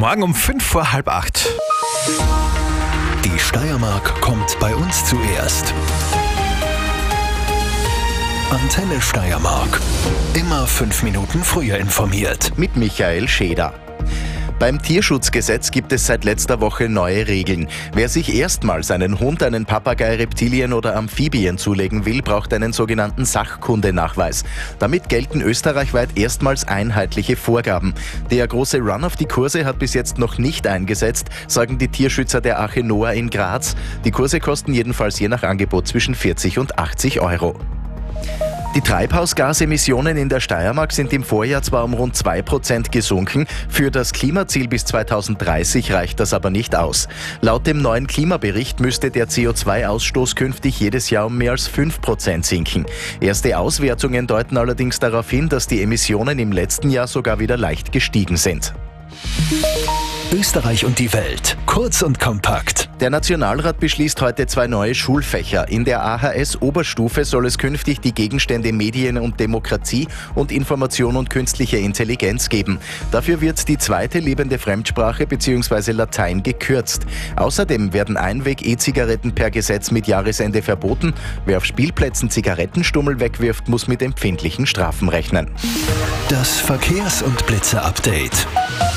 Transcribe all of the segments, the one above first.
Morgen um 7:55. Die Steiermark kommt bei uns zuerst. Antenne Steiermark. Immer 5 Minuten früher informiert. Mit Michael Scheder. Beim Tierschutzgesetz gibt es seit letzter Woche neue Regeln. Wer sich erstmals einen Hund, einen Papagei, Reptilien oder Amphibien zulegen will, braucht einen sogenannten Sachkundenachweis. Damit gelten österreichweit erstmals einheitliche Vorgaben. Der große Run auf die Kurse hat bis jetzt noch nicht eingesetzt, sagen die Tierschützer der Arche Noah in Graz. Die Kurse kosten jedenfalls je nach Angebot zwischen 40 und 80 Euro. Die Treibhausgasemissionen in der Steiermark sind im Vorjahr zwar um rund 2% gesunken, für das Klimaziel bis 2030 reicht das aber nicht aus. Laut dem neuen Klimabericht müsste der CO2-Ausstoß künftig jedes Jahr um mehr als 5% sinken. Erste Auswertungen deuten allerdings darauf hin, dass die Emissionen im letzten Jahr sogar wieder leicht gestiegen sind. Österreich und die Welt. Kurz und kompakt. Der Nationalrat beschließt heute 2 neue Schulfächer. In der AHS-Oberstufe soll es künftig die Gegenstände Medien und Demokratie und Information und künstliche Intelligenz geben. Dafür wird die zweite lebende Fremdsprache bzw. Latein gekürzt. Außerdem werden Einweg-E-Zigaretten per Gesetz mit Jahresende verboten. Wer auf Spielplätzen Zigarettenstummel wegwirft, muss mit empfindlichen Strafen rechnen. Das Verkehrs- und Blitze-Update.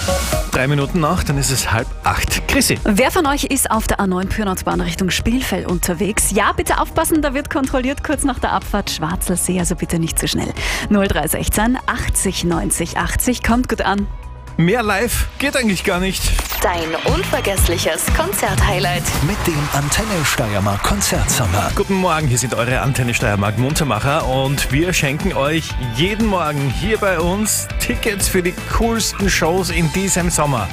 3 Minuten nach, dann ist es 7:30. Chrissy. Wer von euch ist auf der A9 Pyrnautsbahn Richtung Spielfeld unterwegs? Ja, bitte aufpassen, da wird kontrolliert kurz nach der Abfahrt Schwarzelsee, also bitte nicht zu schnell. 0316 80 90 80, kommt gut an. Mehr live geht eigentlich gar nicht. Dein unvergessliches Konzerthighlight. Mit dem Antenne Steiermark Konzertsommer. Guten Morgen, hier sind eure Antenne Steiermark Muntermacher und wir schenken euch jeden Morgen hier bei uns Tickets für die coolsten Shows in diesem Sommer.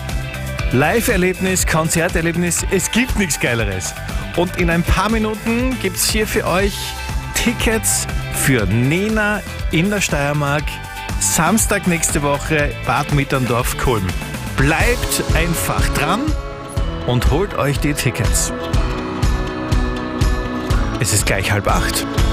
Live-Erlebnis, Konzerterlebnis, es gibt nichts Geileres. Und in ein paar Minuten gibt es hier für euch Tickets für Nena in der Steiermark. Samstag nächste Woche, Bad Mitterndorf-Kulm. Bleibt einfach dran und holt euch die Tickets. Es ist gleich 7:30.